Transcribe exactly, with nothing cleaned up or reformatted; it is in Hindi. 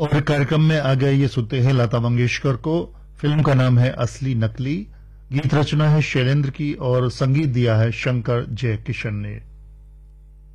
और कार्यक्रम में आ गए ये सुनते हैं लता मंगेशकर को। फिल्म का नाम है असली नकली। गीत रचना है शैलेंद्र की और संगीत दिया है शंकर जयकिशन ने।